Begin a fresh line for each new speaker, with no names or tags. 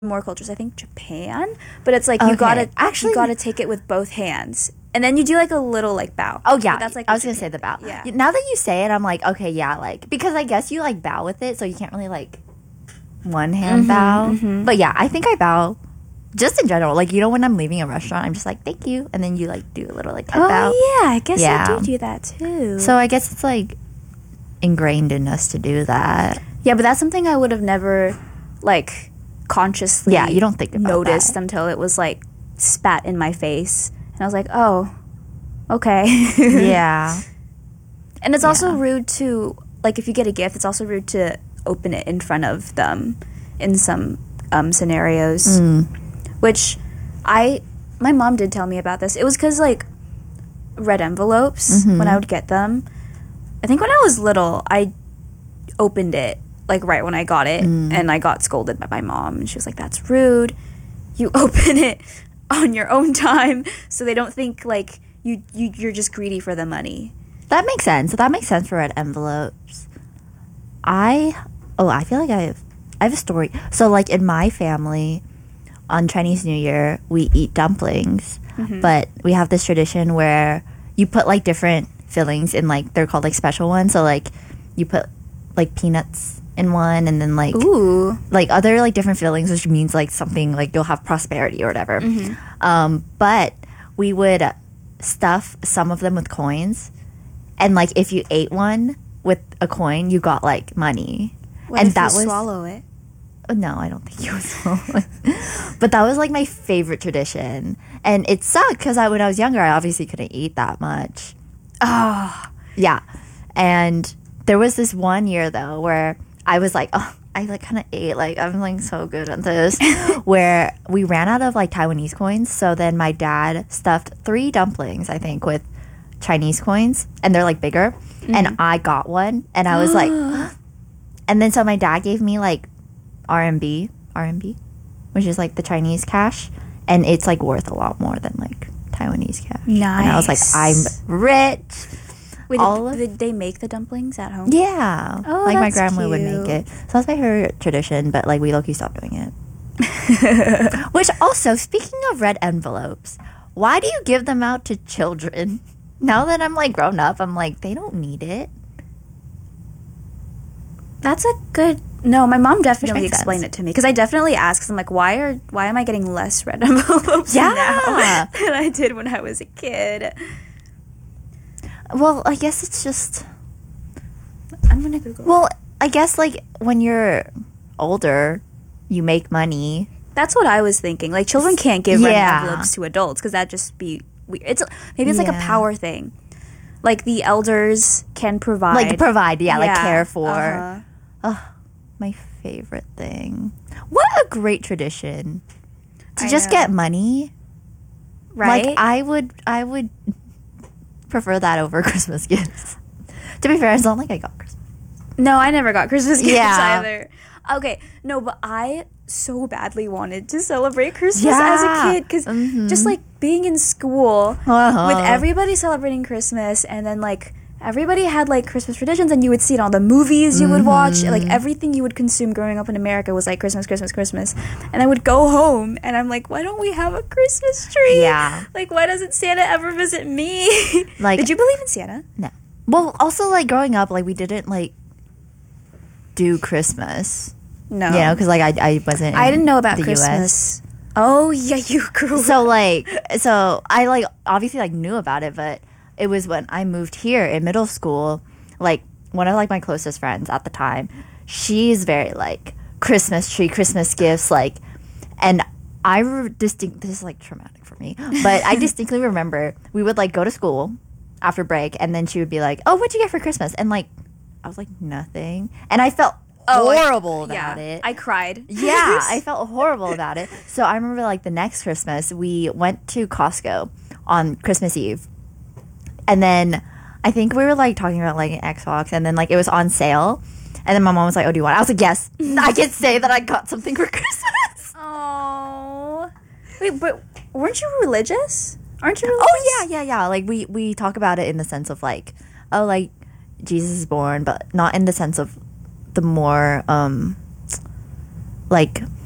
more cultures, I think Japan, but it's like you gotta take it with both hands, and then you do like a little like bow.
Oh yeah,
but that's like
I was gonna say the bow.
Yeah.
Now that you say it, I'm like, okay, yeah, like because I guess you like bow with it, so you can't really like one hand bow. But yeah, I think I bow just in general. Like when I'm leaving a restaurant, I'm just like thank you, and then you like do a little like head bow.
Oh yeah, I guess I do that too.
So I guess it's like ingrained in us to do that.
Yeah, but that's something I would have never like consciously
you don't think about
noticed
that
until it was like spat in my face, and I was like, oh, okay.
Yeah.
And it's also rude to like if you get a gift, it's also rude to open it in front of them in some scenarios, which my mom did tell me about this. It was because like red envelopes, when I would get them, I think when I was little I opened it like right when I got it, and I got scolded by my mom, and she was like, that's rude, you open it on your own time so they don't think like you're just greedy for the money.
That makes sense. That makes sense for red envelopes. I feel like I have a story. So like in my family on Chinese New Year we eat dumplings, but we have this tradition where you put like different fillings in, like they're called like special ones, so like you put like peanuts in one, and then like like other like different fillings, which means like something like you'll have prosperity or whatever. But we would stuff some of them with coins, and like if you ate one with a coin you got like money.
What if you swallow it?
No, I don't think you would swallow it. But that was like my favorite tradition, and it sucked because when I was younger I obviously couldn't eat that much. Yeah. And there was this one year though where I was like, oh, I like kind of ate, like I'm like so good at this, where we ran out of like Taiwanese coins. So then my dad stuffed 3 dumplings, I think, with Chinese coins, and they're like bigger. And I got one, and I was like, and then so my dad gave me like RMB, which is like the Chinese cash, and it's like worth a lot more than like Taiwanese cash.
Nice.
And I was like, I'm rich.
Wait, did they make the dumplings at home?
Yeah.
Oh,
like my
that's
grandma would
cute.
make it. So that's my favorite tradition, but like we low-key stopped doing it. Which also, speaking of red envelopes, why do you give them out to children? Now that I'm like grown up, I'm like, they don't need it.
That's a good... No, my mom definitely
makes
explained
sense.
it to me, because I definitely asked, I'm like, why am I getting less red envelopes now than I did when I was a kid?
Well, I guess it's just...
I'm gonna Google
Well, I guess like when you're older, you make money.
That's what I was thinking. Like, children can't give red envelopes to adults, because that'd just be weird. Maybe it's like a power thing. Like, the elders can provide.
Like care for.
Uh-huh.
My favorite thing. What a great tradition. To just
know.
get money.
Right?
Like, I would prefer that over Christmas gifts. To be fair, it's not like I got Christmas.
No, I never got Christmas gifts
Yeah.
either. Okay, no, but I so badly wanted to celebrate Christmas as a kid, because just like being in school with everybody celebrating Christmas, and then like everybody had like Christmas traditions, and you would see it on the movies you would watch, like everything you would consume growing up in America was like Christmas, and I would go home and I'm like, why don't we have a Christmas tree?
Yeah.
Like, why doesn't Santa ever visit me?
Like,
did you believe in Santa?
No. Well, also like growing up, like we didn't like do Christmas.
No.
You know, because like I wasn't.
I didn't know about
the
Christmas.
US.
Oh yeah, you grew up.
So I like obviously like knew about it, but it was when I moved here in middle school. Like one of like my closest friends at the time, she's very like Christmas tree, Christmas gifts, like, and this is like traumatic for me, but I distinctly remember we would like go to school after break, and then she would be like, "Oh, what'd you get for Christmas?" And like I was like, "Nothing," and I felt horrible about it.
I cried.
Yeah, I felt horrible about it. So I remember like the next Christmas, we went to Costco on Christmas Eve. And then I think we were like talking about like an Xbox, and then like it was on sale. And then my mom was like, "Oh, do you want it?" I was like, "Yes." I can say that I got something for Christmas.
Oh. Wait, but weren't you religious? Aren't you religious?
Oh, yeah. Like we talk about it in the sense of like, oh, like Jesus is born, but not in the sense of the more like